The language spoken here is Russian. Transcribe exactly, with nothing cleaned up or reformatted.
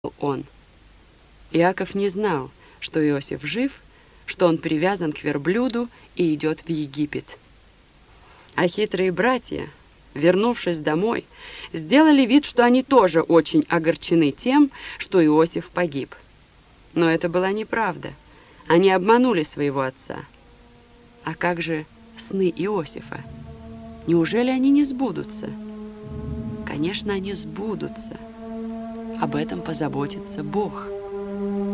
он. Иаков не знал, что Иосиф жив, что он привязан к верблюду и идет в Египет. А хитрые братья, вернувшись домой, сделали вид, что они тоже очень огорчены тем, что Иосиф погиб. Но это была неправда. Они обманули своего отца. А как же сны Иосифа? Неужели они не сбудутся? Конечно, они сбудутся. Об этом позаботится Бог.